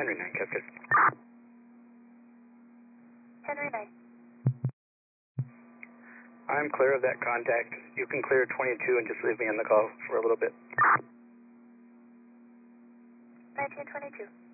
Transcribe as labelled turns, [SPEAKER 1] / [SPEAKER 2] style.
[SPEAKER 1] Henry 9, Captain.
[SPEAKER 2] Henry 9.
[SPEAKER 1] I'm clear of that contact. You can clear 22 and just leave me in the call for a little bit.
[SPEAKER 2] 1922.